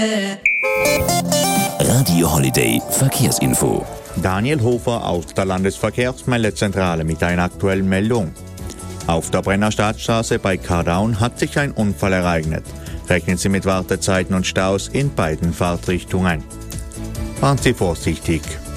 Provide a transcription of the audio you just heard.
Radio Holiday Verkehrsinfo. Daniel Hofer aus der Landesverkehrsmeldezentrale mit einer aktuellen Meldung. Auf der Brenner Stadtstraße bei Kardaun hat sich ein Unfall ereignet. Rechnen Sie mit Wartezeiten und Staus in beiden Fahrtrichtungen. Fahren Sie vorsichtig.